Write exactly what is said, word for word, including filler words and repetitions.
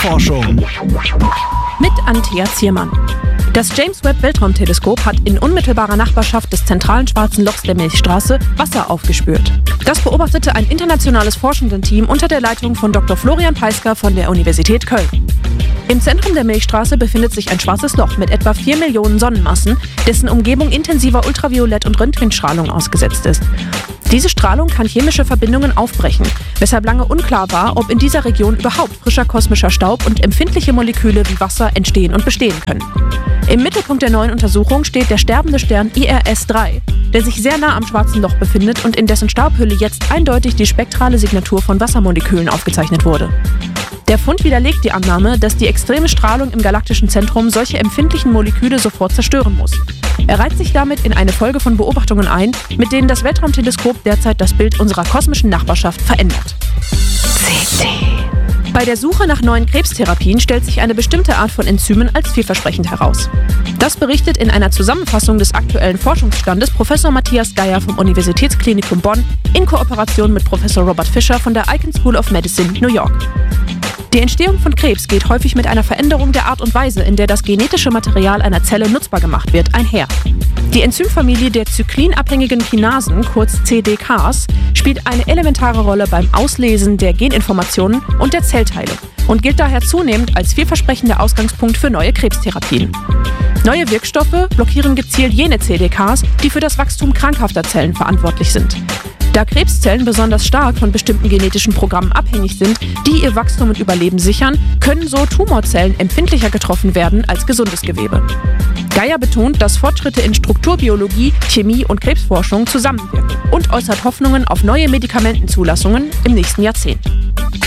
Forschung mit Antea Ziermann. Das James-Webb-Weltraumteleskop hat in unmittelbarer Nachbarschaft des zentralen Schwarzen Lochs der Milchstraße Wasser aufgespürt. Das beobachtete ein internationales Forschendenteam unter der Leitung von Doktor Florian Peisker von der Universität Köln. Im Zentrum der Milchstraße befindet sich ein schwarzes Loch mit etwa vier Millionen Sonnenmassen, dessen Umgebung intensiver Ultraviolett- und Röntgenstrahlung ausgesetzt ist. Diese Strahlung kann chemische Verbindungen aufbrechen, weshalb lange unklar war, ob in dieser Region überhaupt frischer kosmischer Staub und empfindliche Moleküle wie Wasser entstehen und bestehen können. Im Mittelpunkt der neuen Untersuchung steht der sterbende Stern I R S drei, der sich sehr nah am Schwarzen Loch befindet und in dessen Staubhülle jetzt eindeutig die spektrale Signatur von Wassermolekülen aufgezeichnet wurde. Der Fund widerlegt die Annahme, dass die extreme Strahlung im galaktischen Zentrum solche empfindlichen Moleküle sofort zerstören muss. Er reiht sich damit in eine Folge von Beobachtungen ein, mit denen das Weltraumteleskop derzeit das Bild unserer kosmischen Nachbarschaft verändert. C T. Bei der Suche nach neuen Krebstherapien stellt sich eine bestimmte Art von Enzymen als vielversprechend heraus. Das berichtet in einer Zusammenfassung des aktuellen Forschungsstandes Professor Matthias Geier vom Universitätsklinikum Bonn in Kooperation mit Professor Robert Fisher von der Icahn School of Medicine, New York. Die Entstehung von Krebs geht häufig mit einer Veränderung der Art und Weise, in der das genetische Material einer Zelle nutzbar gemacht wird, einher. Die Enzymfamilie der zyklinabhängigen Kinasen, kurz C D Ks, spielt eine elementare Rolle beim Auslesen der Geninformationen und der Zellteilung und gilt daher zunehmend als vielversprechender Ausgangspunkt für neue Krebstherapien. Neue Wirkstoffe blockieren gezielt jene C D Ks, die für das Wachstum krankhafter Zellen verantwortlich sind. Da Krebszellen besonders stark von bestimmten genetischen Programmen abhängig sind, die ihr Wachstum und Überleben sichern, können so Tumorzellen empfindlicher getroffen werden als gesundes Gewebe. Geier betont, dass Fortschritte in Strukturbiologie, Chemie und Krebsforschung zusammenwirken und äußert Hoffnungen auf neue Medikamentenzulassungen im nächsten Jahrzehnt.